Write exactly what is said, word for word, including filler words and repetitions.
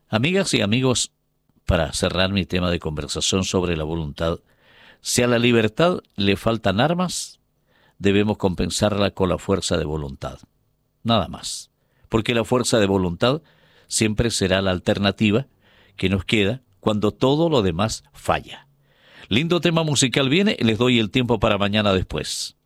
Amigas y amigos, para cerrar mi tema de conversación sobre la voluntad, si a la libertad le faltan armas, debemos compensarla con la fuerza de voluntad. Nada más. Porque la fuerza de voluntad siempre será la alternativa que nos queda cuando todo lo demás falla. Lindo tema musical viene, les doy el tiempo para mañana después.